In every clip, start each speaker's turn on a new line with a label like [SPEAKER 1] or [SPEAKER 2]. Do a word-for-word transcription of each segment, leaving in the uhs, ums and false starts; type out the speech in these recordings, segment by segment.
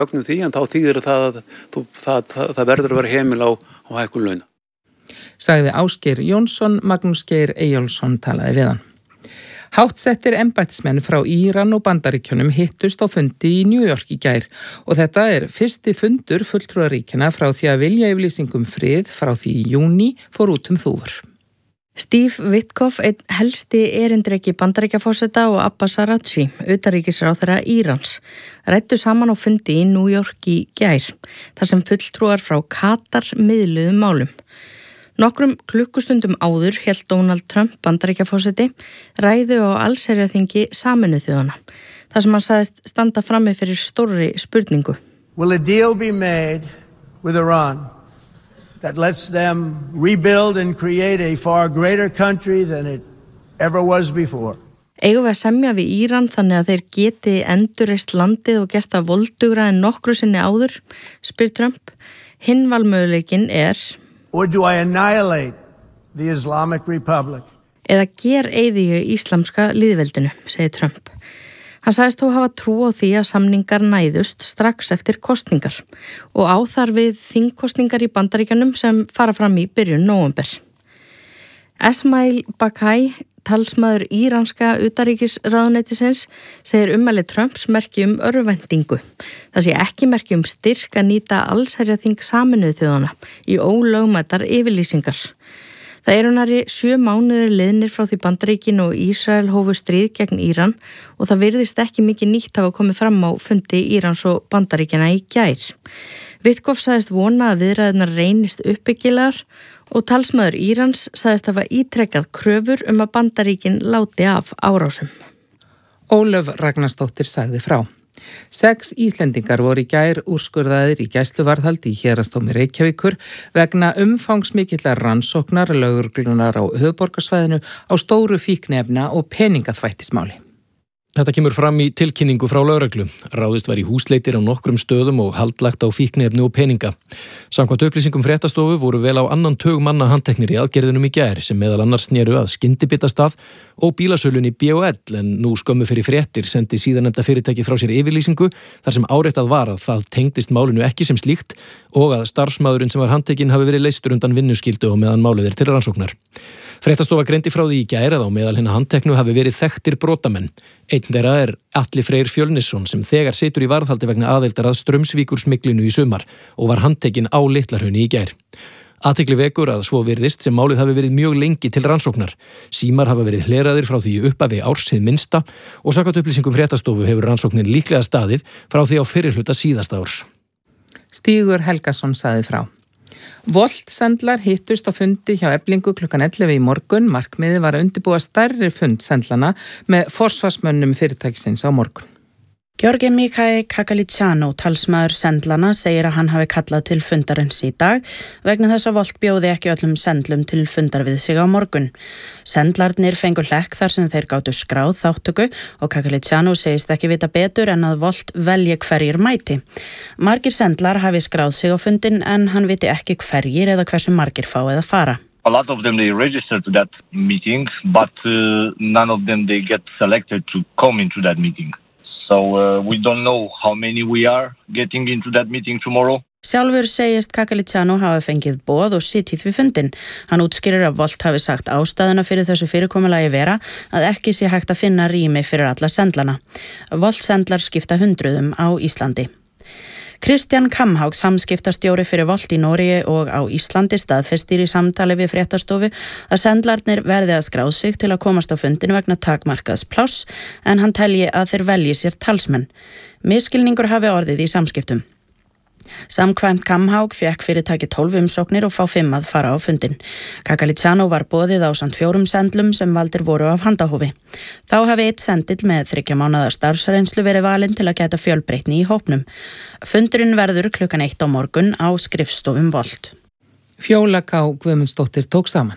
[SPEAKER 1] Fögnum því en þá þýðir það að það, það, það, það verður að vera heimil á, á hækkun launa.
[SPEAKER 2] Sagði Ásgeir Jónsson, Magnús Geir Eyjólfsson talaði við hann. Háttsettir embættismenn frá Íran og Bandaríkjunum hittust á fundi í New York í gær og þetta er fyrsti fundur fulltrúaríkjanna frá því að viljayfirlýsingum frið frá því í júní fór út um þúfur.
[SPEAKER 3] Steve Witkoff, einn helsti erindreki Bandaríkjaforseta og Abbas Araghchi, utanríkisráðherra Írans, ræddu saman á fundi í New York í gær, þar sem fulltrúar frá Katar miðluðu málum. Nokkrum klukkustundum áður hélt Donald Trump Bandaríkjaforseti ræðu á allsherjarþingi Sameinuðu þjóðanna, þar sem hann sagðist standa frammi fyrir stórri spurningu.
[SPEAKER 4] Will a deal be made with Iran that lets them rebuild and create a far greater country than it ever was before?
[SPEAKER 3] Eigum við að semja við Íran þannig að þeir geti endurreist landið og gert það voldugra en nokkru sinni áður, spyr Trump. Hinn valmöguleikin er
[SPEAKER 4] Or do I annihilate the Islamic Republic?
[SPEAKER 3] Eða ger eyðiu íslamska lýðveldinu, segir Trump. Hann sagðist þó hafa trú á því að samningar næðust strax eftir kosningar og á þar við þingkosningar í Bandaríkjunum sem fara fram í byrjun nóvember. Esmail Bakai, talsmaður íranska utanríkisráðuneytisins, segir ummæli Trumps merki um örvæntingu. Það sé ekki merki um styrk að nýta allsherjarþing Sameinuðu þjóðanna í ólögmætar yfirlýsingar. Það eru nærri sjö mánuður liðnir frá því Bandaríkin og Ísrael hófu stríð gegn Íran og það virðist ekki mikið nýtt hafa komið fram á fundi Írans og Bandaríkjana í gær. Witkoff sagðist vona að viðræðurnar reynist uppbyggilegar og talsmaður Írans sagðist hafa ítrekkað kröfur um að Bandaríkin láti af árásum.
[SPEAKER 2] Ólöf Ragnarsdóttir sagði frá. Sex Íslendingar voru í gær úrskurðaðir í gæsluvarðhald í Héraðsdómi Reykjavíkur vegna umfangsmikillar rannsóknar lögreglunar á höfuðborgarsvæðinu á stóru fíkniefna og peningaþvættismáli.
[SPEAKER 5] Þetta kemur fram í tilkynningu frá lögreglu. Ráðist var í húsleitir á nokkrum stöðum og haldlagt á fíkniefni og peninga. Samkvæmt upplýsingum fréttastofu voru vel á annan tug manna handteknir í aðgerðunum í gær sem meðal annars snéru að skyndibitastað og bílasölunni B O L en nú skömmu fyrir fréttir sendi síðarnefnda fyrirtæki frá sér yfirlýsingu þar sem áréttað var að það tengdist málinu ekki sem slíkt og að starfsmaðurinn sem var handtekinn hafi verið leystur undan vinnuskyldu og meðan málið er til rannsóknar. Fréttastofa greindi frá því í gær að á meðal hinna handteknu hafi verið þekktir brotamenn. Einn þeirra er Atli Freyr Fjölnisson sem þegar situr í varðhaldi vegna aðildar að Straumsvíkursmiglinu í sumar og var handtekinn á Litlahrauni í gær. Athygli vekur að svo virðist sem málið hafi verið mjög lengi til rannsóknar. Símar hafa verið hleraðir frá því í upphafi árs hið minnsta og samkvæmt upplýsingum fréttastofu hefur rannsóknin líklega staðið frá því á fyrri hluta síðasta árs.
[SPEAKER 2] Stígur Helgason sagði frá. Voltsendlar hittust á fundi hjá Eflingu klukkan ellefu í morgun. Markmiðið var að undirbúa stærri fund sendlana með forsvarsmönnum fyrirtækisins á morgun.
[SPEAKER 6] Georgi Mikael Kakalitsjano, talsmaður sendlana, segir að hann hafi kallað til fundarins í dag vegna þess að Volt bjóði ekki öllum sendlum til fundar við sig á morgun. Sendlarnir fengu hlekk þar sem þeir gátu skráð þáttöku og Kakalitsjano segist ekki vita betur en að Volt velji hverjir mæti. Margir sendlar hafi skráð sig á fundin en hann viti ekki hverjir eða hversu margir fáið að fara.
[SPEAKER 7] A lot of them they register to that meeting, but uh, none of them they get selected to come into that meeting. So uh, we don't know how many we are getting into that meeting tomorrow.
[SPEAKER 6] Sjálfur segist Kakalitsjano hafi fengið boð og sitið við fundin. Hann útskýrir að Volt hafi sagt ástæðuna fyrir þessu fyrirkomulagi vera að ekki sé hægt að finna rými fyrir alla sendlana. Volt sendlar skipta hundruðum á Íslandi. Kristján Kamhaug, samskiptastjóri fyrir Volt í Noregi og á Íslandi, staðfestir í samtali við fréttastofu að sendlarnir verði að skrá sig til að komast á fundin vegna takmarkaðs pláss en hann telji að þeir velji sér talsmenn. Misskilningur hafi orðið í samskiptum. Samkvæmt Kamhaug fékk fyrirtæki tólf umsóknir og fá fimm að fara á fundin. Kakalitsjano var boðið ásamt fjórum sendlum sem valdir voru af handahófi. Þá hafi eitt sendill með þriggja mánaða starfsreynslu verið valinn til að geta fjölbreytni í hópnum. Fundurinn verður klukkan eitt á morgun á skrifstofum Volt.
[SPEAKER 2] Fjóla K. Guðmundsdóttir tók saman.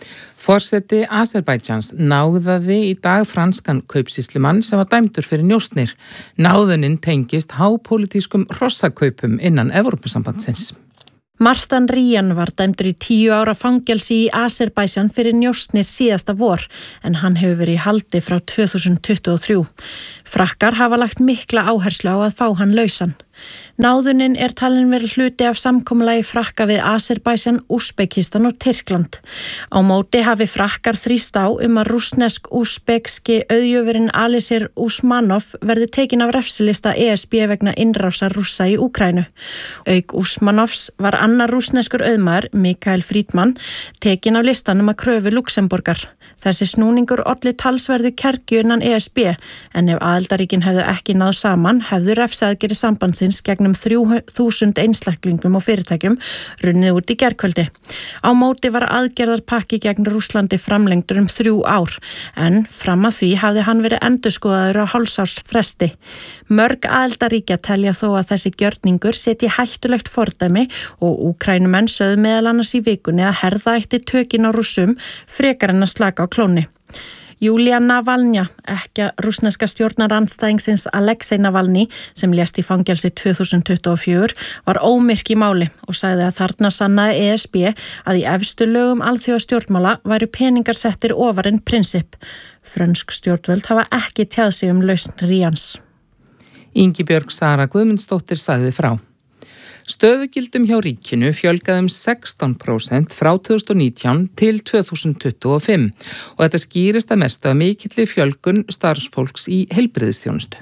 [SPEAKER 2] Forseti Azerbaidsjans náðaði í dag franskan kaupsýslumann sem var dæmdur fyrir njósnir. Náðunin tengist hápólitískum hrossakaupum innan Evrópusambandsins.
[SPEAKER 8] Martan Rían var dæmdur í tíu ára fangelsi í Azerbaidsjan fyrir njósnir síðasta vor en hann hefur verið í haldi frá tvö þúsund tuttugu og þrjú. Frakkar hafa lagt mikla áherslu á að fá hann lausan. Náðunin er talin verið hluti af samkomulagi Frakka við Azerbaijan, Úsbekistan og Tyrkland. Á móti hafi Frakkar þrýst á um að rússnesk-úsbekski auðjöfurinn Alisher Usmanov verði tekin af refsilista E S B vegna innrásar Rússa í Úkraínu. Auk Usmanovs var annar rússneskur auðmaður, Mikael Friedman, tekin af listanum að kröfu Luxemborgar. Þessi snúningur olli talsverðu kergju innan E S B, en ef aðildarríkin hefðu ekki náð saman, hefðu refsaðgerðir sambandsins gegnum þrjú þúsund einstaklingum og fyrirtækjum runnið út í gærkvöldi. Á móti var aðgerðarpakki gegn Rússlandi framlengdur um þrjú ár, en fram að því hafði hann verið endurskoðaður á hálfsárs fresti. Mörg aðildarríkja telja þó að þessi gjörningur setji hættulegt fordæmi og Úkraínumenn sögðu meðal annars í vikunni að herða ætti tökin á Rússum frekar en að slaka á klónni. Júlia Navalnja, ekkja rússneska stjórnarandstæðingsins Alexei Navalny, sem lést í fangelsi tvö þúsund tuttugu og fjögur, var ómyrk í máli og sagði að þarna sannaði E S B að í efstu lögum alþjóðastjórnmála væru peningar settir ofar en prinsip. Frönsk stjórnvöld hafa ekki tjáð sig um lausn Ríans.
[SPEAKER 2] Ingibjörg Sara Guðmundsdóttir sagði frá. Stöðugildum hjá ríkinu fjölgaði um sextán prósent frá tvö þúsund og nítján til tvö þúsund tuttugu og fimm og þetta skýrist að mestu að mikilli fjölgun starfsfólks í heilbrigðisþjónustu.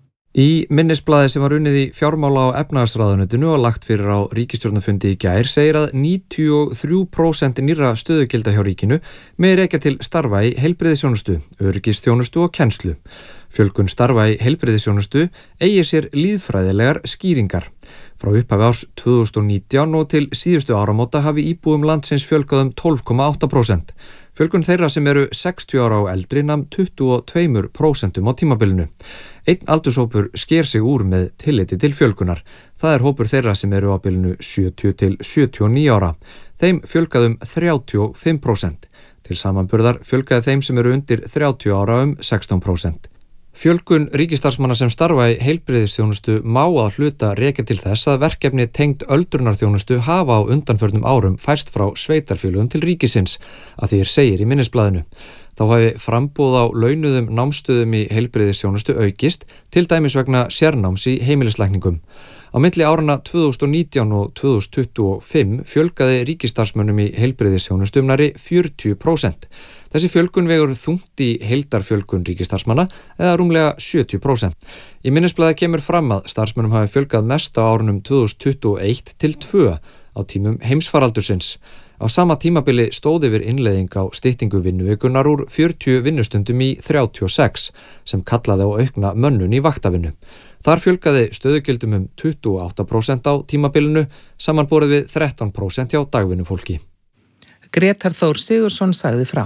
[SPEAKER 9] Í minnisblaði sem var unnið í fjármála- og efnahagsráðuneytinu og lagt fyrir á ríkisstjórnarfundi í gær segir að níutíu og þrjú prósent nýrra stöðugilda hjá ríkinu með rekja til starfa í heilbrigðisþjónustu, öryggisþjónustu og kennslu. Fjölgun starfa í heilbrigðisþjónustu eigi sér lýðfræðilegar skýringar. Frá upphafi árs tvö þúsund og nítján og til síðustu áramóta hafi íbúum landsins fjölgað um tólf komma átta prósent. Fjölgun þeirra sem eru sextíu ára og eldri nam tuttugu og tvö prósent á tímabilinu. Einn aldurshópur sker sig úr með tilliti til fjölgunar. Það er hópur þeirra sem eru á bilinu sjötíu til sjötíu og níu ára. Þeim fjölgaði um þrjátíu og fimm prósent. Til samanburðar fjölgaði þeim sem eru undir þrjátíu ára um sextán prósent. Fjölgun ríkisstarfsmanna sem starfa í heilbrigðisþjónustu má að hluta rekja til þess að verkefni tengd öldrunarþjónustu hafa á undanförnum árum færst frá sveitarfélögum til ríkisins, að því er segir í minnisblaðinu. Þá hafi framboð á launuðum námstöðum í heilbrigðisþjónustu aukist, til dæmis vegna sérnáms í heimilislækningum. Á milli árana tvö þúsund og nítján og tvö þúsund tuttugu og fimm fjölgaði ríkisstarfsmönnum í heilbrigðisþjónustu um nærri fjörutíu prósent. Þessi fjölgun vegur þungt í heildarfjölgun ríkisstarfsmanna eða rúmlega sjötíu prósent. Í minnisblaði kemur fram að starfsmönnum hafi fjölgað mest á árunum tvö þúsund tuttugu og eitt til tvö á tímum heimsfaraldursins. Á sama tímabili stóð yfir innleiðing á styttingu vinnuvikunar úr fjörutíu vinnustundum í þrjátíu og sex sem kallaði á aukna mönnun í vaktavinnu. Þar fjölgaði stöðugildum um tuttugu og átta prósent á tímabilinu samanborið við þrettán prósent hjá dagvinnufólki.
[SPEAKER 2] Grétar Þór Sigurðsson sagði frá.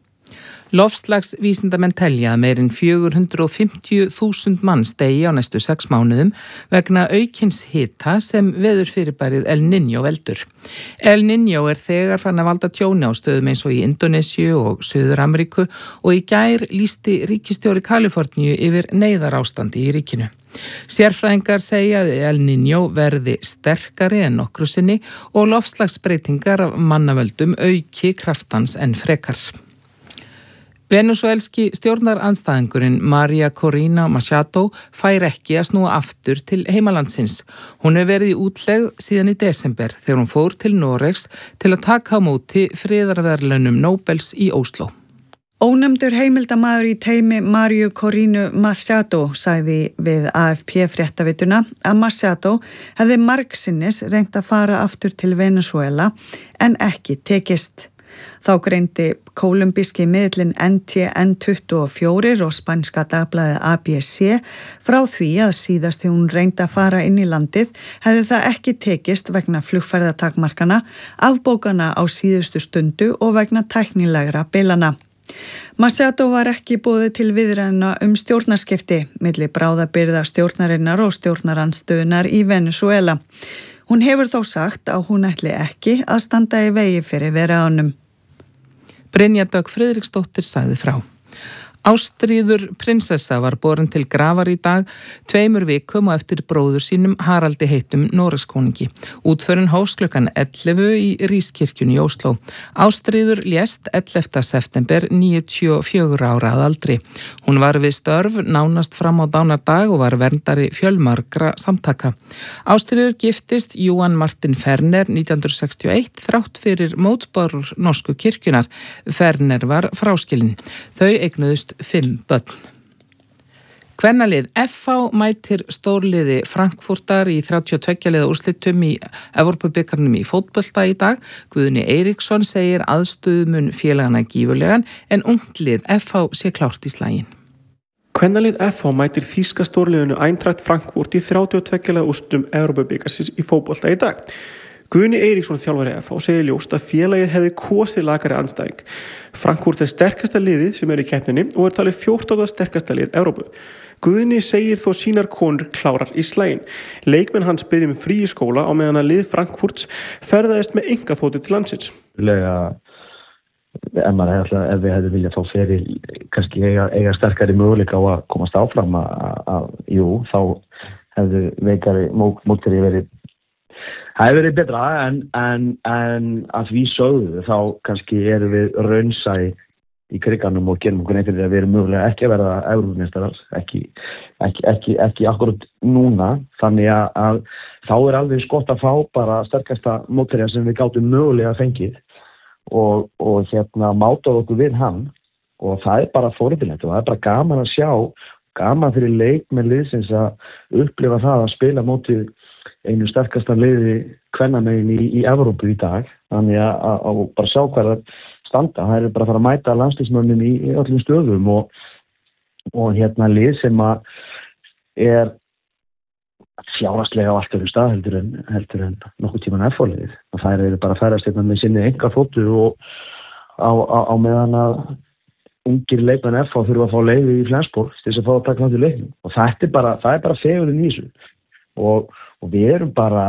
[SPEAKER 2] Loftslagsvísindamenn telja að meirinn fjögur hundruð og fimmtíu þúsund manns deyi á næstu sex mánuðum vegna aukins hita sem veðurfyrirbærið El Niño veldur. El Niño er þegar farin að valda tjóni á stöðum eins og í Indónesíu og Suður-Ameríku og í gær lýsti ríkisstjóri Kaliforníu yfir neyðarástandi í ríkinu. Sérfræðingar segja að El Niño verði sterkari en nokkru sinni og loftslagsbreytingar af mannavöldum auki kraftans en frekar. Venezuelski stjórnarandstæðingurinn María Corina Machado fær ekki að snúa aftur til heimalandsins. Hún hefur verið í útlegð síðan í desember þegar hún fór til Noregs til að taka á móti friðarverðlaunum Nóbels í Ósló.
[SPEAKER 10] Ónefndur heimildamaður í teymi Maríu Corinu Machado sagði við A F P fréttavituna að Machado hefði margsinnis reynt að fara aftur til Venezuela en ekki tekist. Þá greindi kólumbíski miðillinn N T N tuttugu og fjögur og spænska dagblaðið A B C frá því að síðast þegar hún reyndi að fara inn í landið hefði það ekki tekist vegna flugferðatakmarkana, afbókana á síðustu stundu og vegna tæknilegra bilana. Machado var ekki boðið til viðræðna um stjórnarskipti milli bráðabirgða stjórnarinnar og stjórnarandstöðunar í Venezuela. Hún hefur þó sagt að hún ætli ekki að standa í vegi fyrir viðræðunum.
[SPEAKER 2] Brynja Dögg Friðriksdóttir sagði frá. Ástríður prinsessa var borin til grafar í dag tveimur vikum og eftir bróður sínum Haraldi heitum Noregskonungi. Útförin hófst klukkan ellefu í Rískirkjunni í Ósló. Ástríður lést ellefta september níutíu og fjögurra ára að aldri. Hún var við störf nánast fram á dánardag og var verndari fjölmargra samtaka. Ástríður giftist Johan Martin Ferner nítján hundruð sextíu og eitt þrátt fyrir mótbárur norsku kirkjunar. Ferner var fráskilinn. Þau eignuðust fimm börn. Kvennalið F H mætir stórliði Frankfurtar í þrjátíu og tveggja liða úrslitum í Evrópubikarnum í fótbolta í dag. Guðni Eiríksson segir aðstöðumun félagana gífurlegan en unglið F H sé klárt í slaginn.
[SPEAKER 11] Kvennalið F H mætir þýska stórliðinu Eintracht Frankfurt í þrjátíu og tveggja liða úrslitum Evrópubikarsins í fótbolta í dag. Guðni Eiríksson þjálfari F H segir ljóst að félagið hefði kosið lakari andstæðing. Frankfurt er sterkasta liðið sem er í keppninni og er talið fjórtánda sterkasta lið Evrópu. Guðni segir þó sínar konur klárar í slaginn. Leikmenn hans biðja um frí í skóla á meðan að lið Frankfurts ferðaðist með einkaþotu til landsins.
[SPEAKER 12] Lega, ef, maður, ef við hefðum viljað fá fyrir kannski eiga, eiga sterkari möguleika á að komast áfram að, að jú, þá hefðu veikari mótari verið Það hefur verið betra en, en, en að því sögðu þá kannski erum við raunsæ í kriganum og gerum okkur neitt fyrir að við erum mögulega ekki að verða Evrópumeistarar, ekki, ekki, ekki, ekki akkurat núna. Þannig að, að þá er alveg skott að fá bara sterkasta mótherja sem við gátum mögulega fengið og, og hérna mátað okkur við hann og það er bara forvitnilegt og það er bara gaman að sjá, gaman fyrir leikmenn liðsins að upplifa það að spila mótið einu sterkasta liði kvennamegin í, í Evrópu í dag. Þannig að, að, að bara sjá hvað það standa. Það er bara að fara að mæta landsliðsmönnum í, í öllum stöðum og, og hérna lið sem að er fjárhagslega á allt öðrum stað heldur en, heldur en nokkuð tíman F H-liðið. Það er bara að færast hérna með sinni engaþotu og á, á, á meðan að ungir leikmenn F H þurfa að fá leyfi í Flensborg til þess að fá að taka þátt í leiknum. Og þetta er bara, það er bara fegurinn í þessu. Og og við erum bara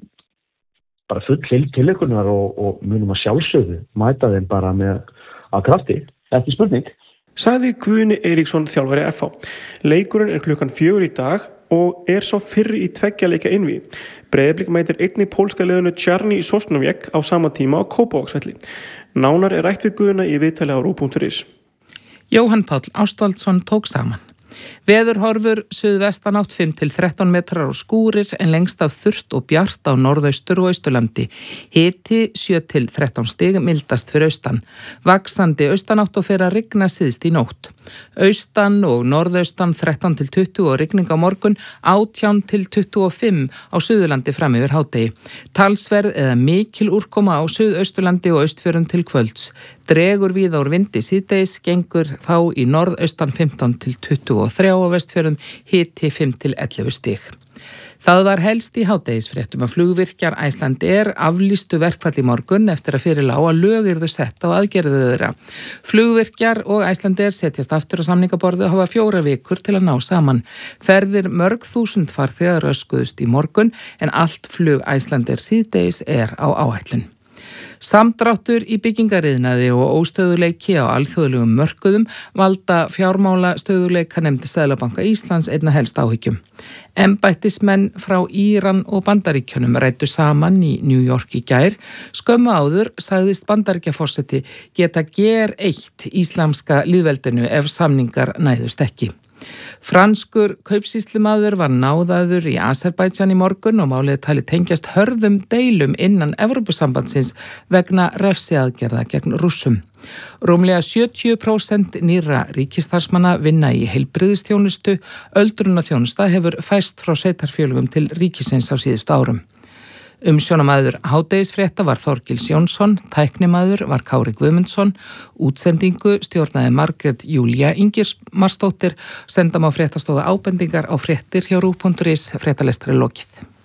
[SPEAKER 12] bara full til tilökunar og, og munum að sjálfsögðu mæta þeim bara með að krafti. Þetta er spurning.
[SPEAKER 11] Sagði Guðni Eiríksson þjálfari F H. Leikurinn er klukkan fjögur í dag og er sá fyrri í tveggja leika innví. Breiðablik mætir einnig pólska liðinu Černý Sosnowiec á sama tíma á Kópavogsvelli. Nánar er rætt við Guðna í viðtali á rúv punktur is.
[SPEAKER 2] Jóhann Páll Ástvaldsson tók saman. Veðurhorfur suðvestanátt fimm til þrettán metrar og skúrir en lengst af þurrt og bjart á norðaustur og austurlandi. Hiti sjö til þrettán stig mildast fyrir austan. Vaxandi austanátt og fer að rigna síðst í nótt. Austan og norðaustan þrettán til tuttugu og rigning á morgun, átján til tuttugu og fimm á Suðurlandi fram yfir hádegi. Talsverð eða mikil úrkoma á Suðausturlandi og Austfjörðum til kvölds. Dregur víða úr vindi síðdegis, gengur þá í norðaustan fimmtán til tuttugu og þrjú á Vestfjörðum, hiti fimm til ellefu stig. Það var helst í hádegisfréttum að flugvirkjar Icelandair aflýstu verkfall í morgun eftir að fyrir lá að lög yrðu sett á aðgerðið þeirra. Flugvirkjar og Icelandair setjast aftur á samningaborðið og hafa fjóra vikur til að ná saman. Ferðir mörg þúsund farþegar röskuðust í morgun en allt flug Icelandair síðdegis er á áætlun. Samdráttur í byggingariðnaði og óstöðuleiki á alþjóðlegum mörkuðum valda fjármála stöðuleika nefndi Seðlabanka Íslands einna helst áhyggjum. Embættismenn frá Íran og Bandaríkjunum ræddu saman í New York í gær. Skömmu áður sagðist Bandaríkjaforseti geta gereitt íslamska lýðveldinu ef samningar næðust ekki. Franskur kaupsýslumaður var náðaður í Azerbaijan í morgun og málið talið tengjast hörðum deilum innan Evrópusambandsins vegna refsiaðgerða gegn Rússum. Rúmlega sjötíu prósent nýrra ríkisstarfsmanna vinna í heilbrigðisþjónustu, öldrunarþjónusta hefur færst frá sveitarfélögum til ríkisins á síðustu árum. Umsjónamaður hádegisfrétta var Þorgils Jónsson, tæknimaður var Kári Guðmundsson, útsendingu stjórnaði Margrét Júlía Ingimarsdóttir, sendam á fréttastofu ábendingar á fréttir hjá rúv punktur is, fréttalestri lokið.